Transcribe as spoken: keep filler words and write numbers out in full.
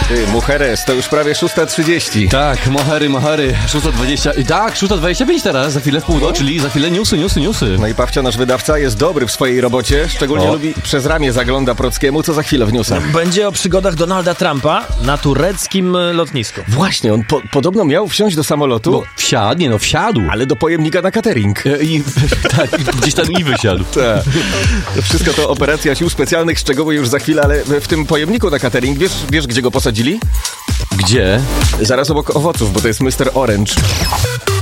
Ty, Mujeres, to już prawie szósta trzydzieści. Tak, mohery, mohery, szósta dwadzieścia. I tak, szósta dwadzieścia pięć teraz, za chwilę w pół do, czyli za chwilę newsy, newsy, newsy. No i Pawcio, nasz wydawca, jest dobry w swojej robocie. Szczególnie O. lubi przez ramię zagląda Prockiemu, co za chwilę w newsach. Będzie o przygodach Donalda Trumpa na tureckim lotnisku. Właśnie, on po, podobno miał wsiąść do samolotu, No, wsiadł, nie no, wsiadł. ale do pojemnika na catering. E, I tak, gdzieś tam i wysiadł. Tak. To wszystko to operacja sił specjalnych, szczegóły już za chwilę, ale w tym pojemniku na catering, wiesz, wiesz gdzie go posadzili? Gdzie? Zaraz obok owoców, bo to jest mister Orange.